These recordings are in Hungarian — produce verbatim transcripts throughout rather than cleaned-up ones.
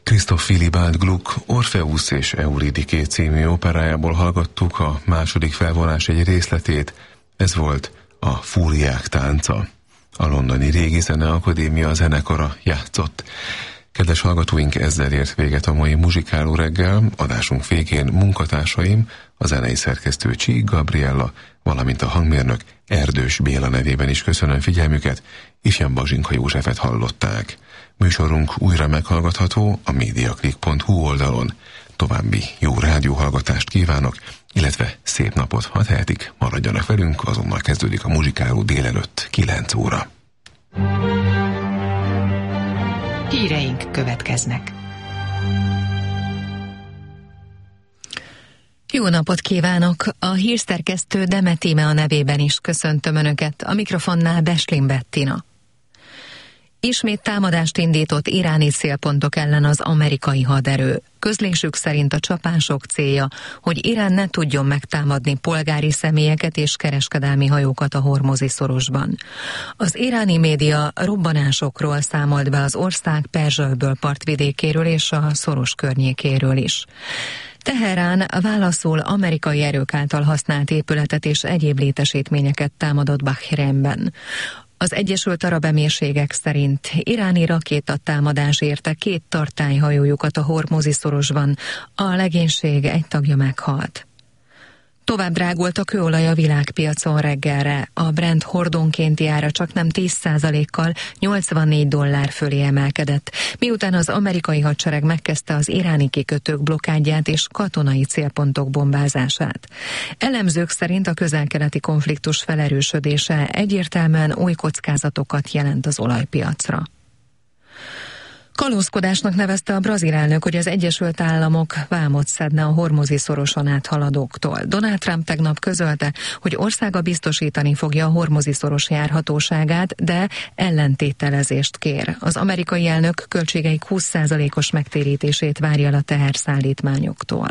Christoph Willibald Gluck Orpheus és Euridiké című operájából hallgattuk a második felvonás egy részletét, ez volt a Fúriák tánca. A londoni Régi Zeneakadémia zenekara játszott. Kedves hallgatóink, ezzel ért véget a mai muzsikáló reggel, adásunk végén munkatársaim, a zenei szerkesztő Csík Gabriella, valamint a hangmérnök Erdős Béla nevében is köszönöm figyelmüket, ifjabb Bazsinka Józsefet hallották. Műsorunk újra meghallgatható a mediaclick pont hu oldalon. További jó rádióhallgatást kívánok, illetve szép napot, ha tehetik, maradjanak velünk, azonnal kezdődik a muzsikáló délelőtt kilenc óra. Híreink következnek. Jó napot kívánok! A hírszerkesztő Demet Íme a nevében is köszöntöm Önöket, a mikrofonnál Beslin Bettina. Ismét támadást indított iráni célpontok ellen az amerikai haderő. Közlésük szerint a csapások célja, hogy Irán ne tudjon megtámadni polgári személyeket és kereskedelmi hajókat a Hormuzi szorosban. Az iráni média robbanásokról számolt be az ország Perzsa-öböl partvidékéről és a szoros környékéről is. Teherán válaszul amerikai erők által használt épületet és egyéb létesítményeket támadott Bahreinben. Az Egyesült Arab Emírségek szerint iráni rakétatámadás érte két tartályhajójukat a Hormuzi szorosban, a legénység egy tagja meghalt. Tovább drágult a kőolaj a világpiacon reggelre, a Brent hordonkénti ára csaknem tíz százalékkal nyolcvannégy dollár fölé emelkedett, miután az amerikai hadsereg megkezdte az iráni kikötők blokkádját és katonai célpontok bombázását. Elemzők szerint a közel-keleti konfliktus felerősödése egyértelműen új kockázatokat jelent az olajpiacra. Kalózkodásnak nevezte a brazil elnök, hogy az Egyesült Államok vámot szedne a Hormuzi szoroson áthaladóktól. Donald Trump tegnap közölte, hogy országa biztosítani fogja a Hormuzi szoros járhatóságát, de ellentételezést kér. Az amerikai elnök költségeik húsz százalékos megtérítését várja el a teherszállítmányoktól.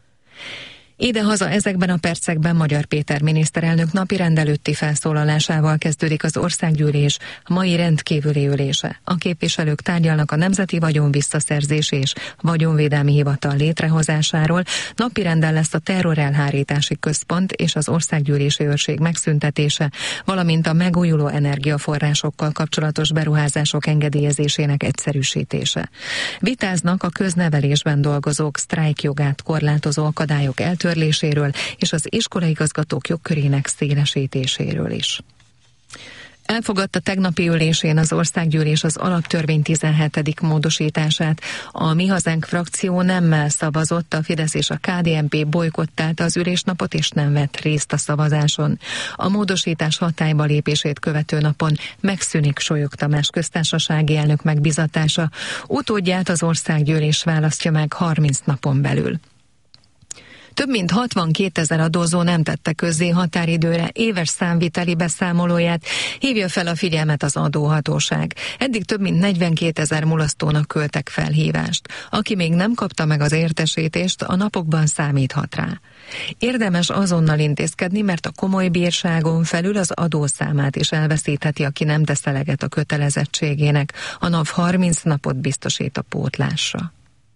Idehaza ezekben a percekben Magyar Péter miniszterelnök napi rendelőtti felszólalásával kezdődik az országgyűlés mai rendkívüli ülése. A képviselők tárgyalnak a Nemzeti Vagyon Visszaszerzés és Vagyonvédelmi Hivatal létrehozásáról, napirenden lesz a terrorelhárítási központ és az országgyűlési őrség megszüntetése, valamint a megújuló energiaforrásokkal kapcsolatos beruházások engedélyezésének egyszerűsítése. Vitáznak a köznevelésben dolgozók sztrájkjogát korlátozó akadályok eltörléséről és az iskolaigazgatók jogkörének szélesítéséről is. Elfogadta tegnapi ülésén az országgyűlés az alaptörvény tizenhetedik módosítását. A Mi Hazánk frakció nemmel szavazott, a Fidesz és a ká dé en pé bojkottálta az ülésnapot és nem vett részt a szavazáson. A módosítás hatályba lépését követő napon megszűnik Solyog Tamás köztársasági elnök megbizatása. Utódját az országgyűlés választja meg harminc napon belül. Több mint hatvankétezer adózó nem tette közzé határidőre éves számviteli beszámolóját, hívja fel a figyelmet az adóhatóság. Eddig több mint negyvenkétezer mulasztónak küldtek felhívást. Aki még nem kapta meg az értesítést, a napokban számíthat rá. Érdemes azonnal intézkedni, mert a komoly bírságon felül az adószámát is elveszítheti, aki nem tesz eleget a kötelezettségének. A NAV harminc napot biztosít a pótlásra.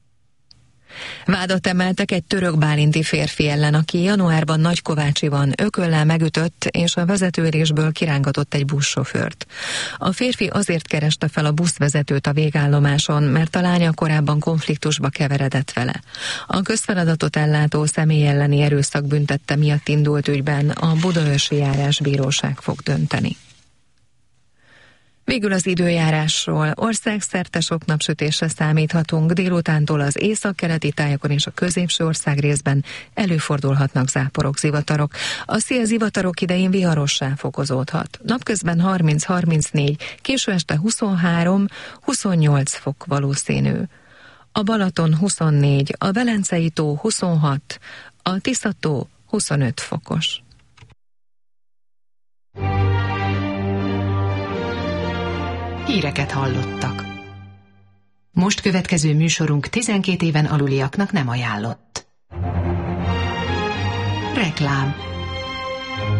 Vádat emeltek egy török bálinti férfi ellen, aki januárban Nagykovácsiban ököllel megütött és a vezetőülésből kirángatott egy buszsofőrt. A férfi azért kereste fel a buszvezetőt a végállomáson, mert a lánya korábban konfliktusba keveredett vele. A közfeladatot ellátó személy elleni erőszak büntette miatt indult ügyben a Budaörsi Járásbíróság fog dönteni. Végül az időjárásról. Országszerte sok napsütésre számíthatunk, délutántól az északkeleti tájakon és a középső ország részben előfordulhatnak záporok, zivatarok. A szél zivatarok idején viharossá fokozódhat. Napközben harminc-harmincnégy, késő este huszonhárom-huszonnyolc fok valószínű. A Balaton huszonnégy, a Velencei tó huszonhat, a Tisza-tó huszonöt fokos. Híreket hallottak. Most következő műsorunk tizenkét éven aluliaknak nem ajánlott. Reklám.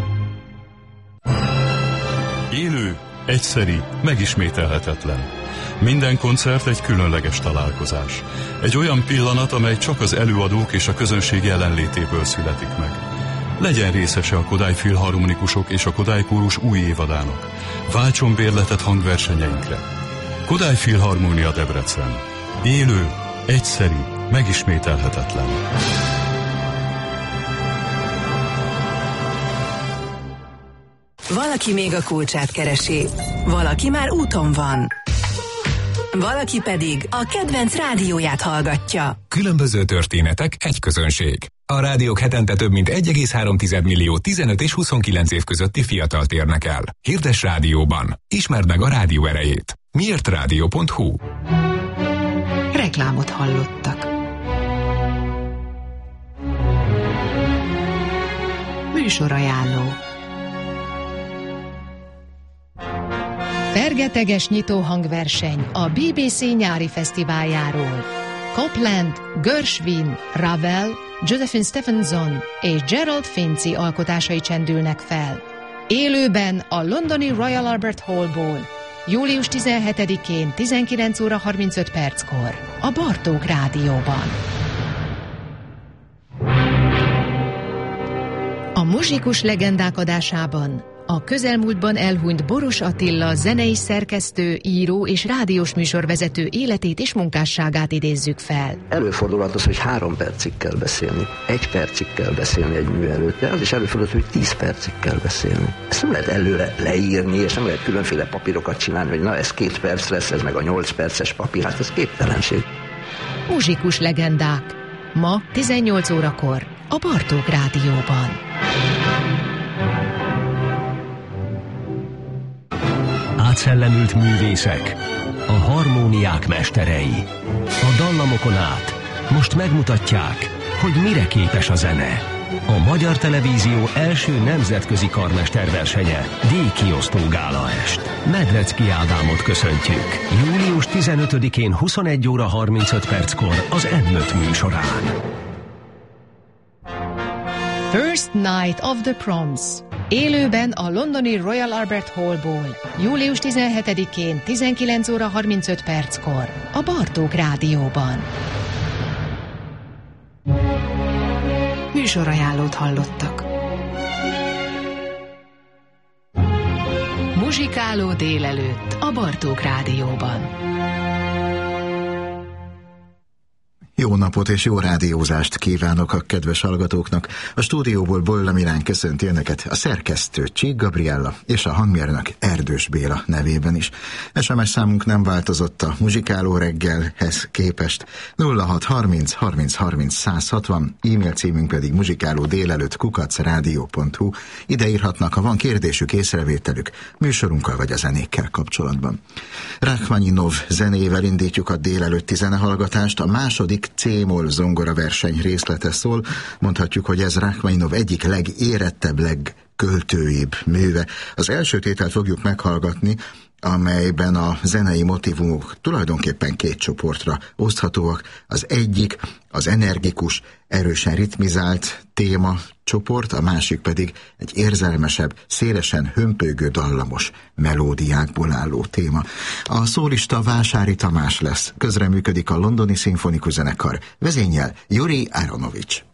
Élő, egyszeri, megismételhetetlen. Minden koncert egy különleges találkozás. Egy olyan pillanat, amely csak az előadók és a közönség jelenlétéből születik meg. Legyen részese a Kodály Filharmonikusok és a Kodály Kórus új évadának. Váltson bérletet hangversenyeinkre. Kodály Filharmónia Debrecen. Élő, egyszeri, megismételhetetlen. Valaki még a kulcsát keresi, valaki már úton van, valaki pedig a kedvenc rádióját hallgatja. Különböző történetek, egy közönség. A rádiók hetente több mint egy egész három millió tizenöt és huszonkilenc év közötti fiatalt érnek el. Hirdess rádióban. Ismerd meg a rádió erejét. miért rádió pont hu. Reklámot hallottak. Műsorajánló. Fergeteges nyitóhangverseny a bé bé cé nyári fesztiváljáról. Copland, Gershwin, Ravel, Josephine Stephenson és Gerald Finzi alkotásai csendülnek fel. Élőben a londoni Royal Albert Hallból, július tizenhetedikén tizenkilenc óra harmincöt perckor a Bartók Rádióban. A muzsikus legendák adásában a közelmúltban elhunyt Boros Attila zenei szerkesztő, író és rádiós műsorvezető életét és munkásságát idézzük fel. Előfordulhat az, hogy három percig kell beszélni, egy percig kell beszélni egy mű előtt, de az is előfordulhat, hogy tíz percig kell beszélni. Ezt nem lehet előre leírni, és nem lehet különféle papírokat csinálni, hogy na ez két perc lesz, ez meg a nyolc perces papír, hát ez képtelenség. Muzsikus legendák. Ma tizennyolc órakor a Bartók Rádióban. Átszellemült művészek, a harmóniák mesterei. A dallamokon át most megmutatják, hogy mire képes a zene. A Magyar Televízió első nemzetközi karmesterversenye, díjkiosztó gálaest. Medrecki Ádámot köszöntjük. július tizenötödikén huszonegy óra harmincöt perckor az em öt műsorán. First Night of the Proms. Élőben a londoni Royal Albert Hallból, július tizenhetedikén tizenkilenc óra harmincöt perckor a Bartók Rádióban. Műsorajánlót hallottak. Muzsikáló délelőtt a Bartók Rádióban. Jó napot és jó rádiózást kívánok a kedves hallgatóknak. A stúdióból Bolla Milán köszönti önöket, a szerkesztő Csík Gabriella és a hangmérnök Erdős Béla nevében is. es em es számunk nem változott a muzsikáló reggelhez képest. nulla hat harminc harminc harminc száz hatvan, e-mail címünk pedig muzsikáló délelőtt kukac rádió pont hu. Ide írhatnak, ha van kérdésük, észrevételük műsorunkkal vagy a zenékkel kapcsolatban. Rachmaninov zenével indítjuk a délelőtti zenehallgatást. A második C-moll zongora verseny részlete szól. Mondhatjuk, hogy ez Rachmaninov egyik legérettebb, legköltőibb műve. Az első tételt fogjuk meghallgatni, amelyben a zenei motívumok tulajdonképpen két csoportra oszthatóak. Az egyik az energikus, erősen ritmizált téma csoport, a másik pedig egy érzelmesebb, szélesen hömpölygő dallamos melódiákból álló téma. A szólista Vásári Tamás lesz, közreműködik a Londoni Szimfonikus Zenekar, vezényel Juri Aronovics.